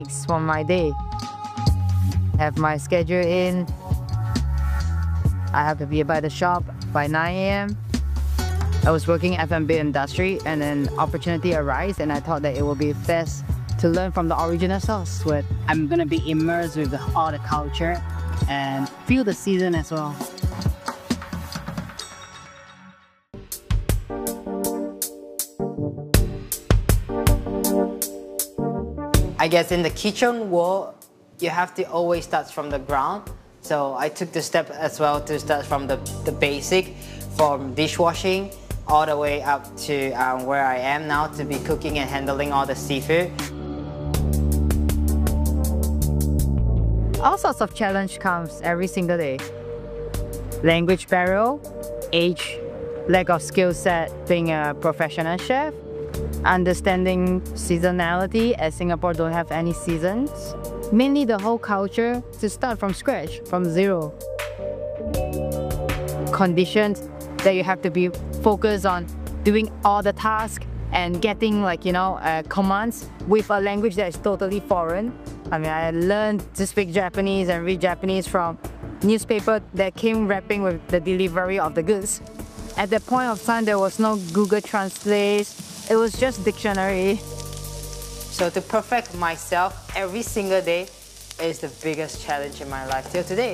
from my day. Have my schedule in. I have to be by the shop by 9 a.m. I was working F&B industry and an opportunity arose and I thought that it would be best to learn from the original source. But I'm gonna be immersed with all the culture and feel the season as well. I guess in the kitchen world, you have to always start from the ground. So I took the step as well to start from the basic, from dishwashing all the way up to where I am now to be cooking and handling all the seafood. All sorts of challenge comes every single day. Language barrier, age, lack of skill set being a professional chef, understanding seasonality as Singapore don't have any seasons. Mainly the whole culture to start from scratch, from zero. Conditions that you have to be focused on doing all the tasks and getting commands with a language that is totally foreign. I mean, I learned to speak Japanese and read Japanese from newspaper that came wrapping with the delivery of the goods. At that point of time, there was no Google Translate. It was just dictionary. So to perfect myself every single day is the biggest challenge in my life till today.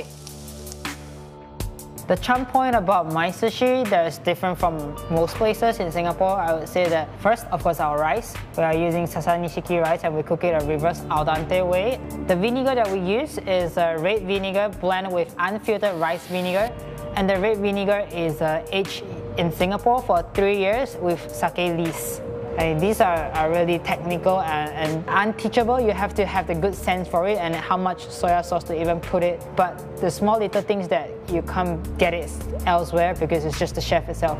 The charm point about my sushi that is different from most places in Singapore, I would say that first, of course, our rice. We are using Sasa Nishiki rice and we cook it a reverse al dente way. The vinegar that we use is a red vinegar blended with unfiltered rice vinegar. And the red vinegar is aged in Singapore for 3 years with sake lees. These are really technical and unteachable. You have to have the good sense for it and how much soya sauce to even put it. But the small little things that you can't get it elsewhere because it's just the chef itself.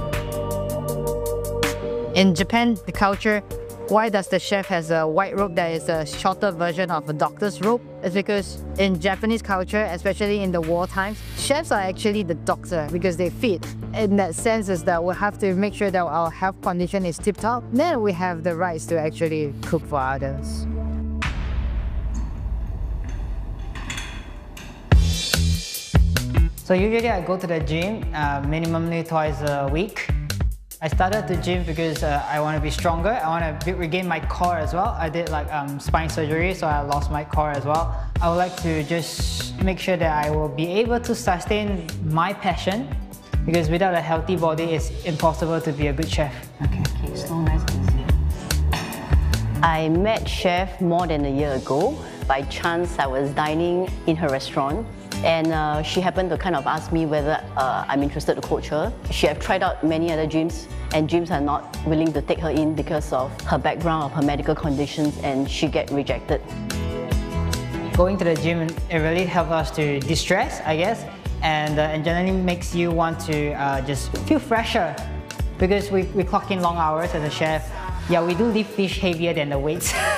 In Japan, the culture, why does the chef has a white robe that is a shorter version of a doctor's robe? It's because in Japanese culture, especially in the war times, chefs are actually the doctor because they feed. In that sense is that we have to make sure that our health condition is tip-top. Then we have the rights to actually cook for others. So usually I go to the gym minimally twice a week. I started the gym because I want to be stronger. I want to regain my core as well. I did spine surgery, so I lost my core as well. I would like to just make sure that I will be able to sustain my passion because without a healthy body, it's impossible to be a good chef. Okay, slow, nice and easy. I met Chef more than a year ago. By chance, I was dining in her restaurant. And she happened to kind of ask me whether I'm interested to coach her. She have tried out many other gyms and gyms are not willing to take her in because of her background, of her medical conditions, and she get rejected. Going to the gym, it really helps us to de-stress, I guess, and generally makes you want to just feel fresher because we clock in long hours as a chef. Yeah, we do lift fish heavier than the weights.